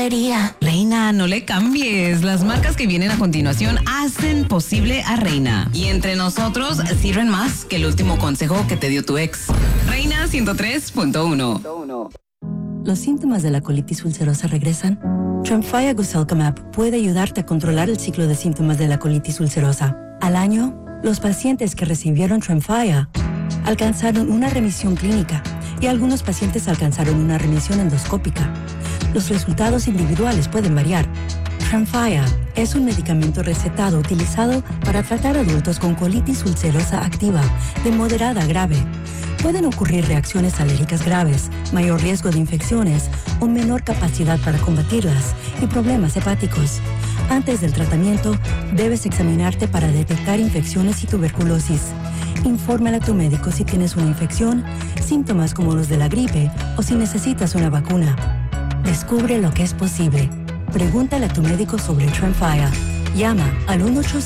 quería. Reina, no le cambies. Las marcas que vienen a continuación hacen posible a Reina. Y entre nosotros sirven más que el último consejo que te dio tu ex. Reina 103.1. ¿Los síntomas de la colitis ulcerosa regresan? Tremfya Guselkumab puede ayudarte a controlar el ciclo de síntomas de la colitis ulcerosa. Al año, los pacientes que recibieron Tremfya alcanzaron una remisión clínica y algunos pacientes alcanzaron una remisión endoscópica. Los resultados individuales pueden variar. Tremfya es un medicamento recetado utilizado para tratar adultos con colitis ulcerosa activa de moderada a grave. Pueden ocurrir reacciones alérgicas graves, mayor riesgo de infecciones o menor capacidad para combatirlas y problemas hepáticos. Antes del tratamiento, debes examinarte para detectar infecciones y tuberculosis. Infórmale a tu médico si tienes una infección, síntomas como los de la gripe o si necesitas una vacuna. Descubre lo que es posible. Pregúntale a tu médico sobre Tremfya. Llama al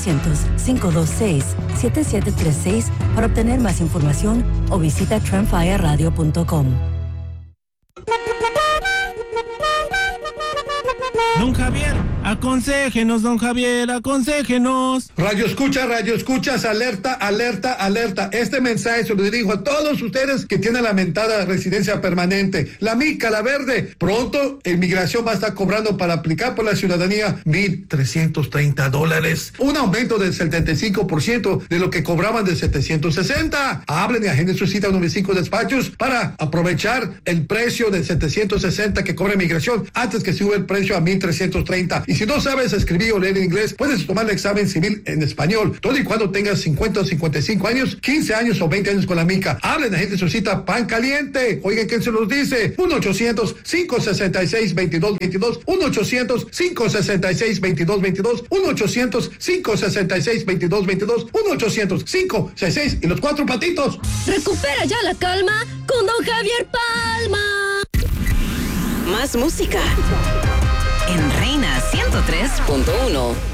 1-800-526-7736 para obtener más información o visita tremfyaradio.com. Don Javier, aconséjenos, don Javier, aconséjenos. Radio escuchas, alerta, alerta, alerta. Este mensaje se lo dirijo a todos ustedes que tienen la mentada residencia permanente. La mica, la verde. Pronto, Inmigración va a estar cobrando para aplicar por la ciudadanía $1,330. Un aumento del 75% de lo que cobraban de 760. Hablen y agenden su cita a 95 despachos para aprovechar el precio de 760 que cobra Inmigración antes que sube el precio a 1,330. Y si no sabes escribir o leer en inglés, puedes tomar el examen civil en español, todo y cuando tengas 50 o 55 años, 15 años o 20 años con la mica. Hablen a gente su cita Pan Caliente. Oigan, ¿quién se los dice? 1-800-566-2222. 1-800-566-2222. 1-800-566-2222. 1-800-566 y los cuatro patitos. Recupera ya la calma con don Javier Palma. Más música en Reina 103.1.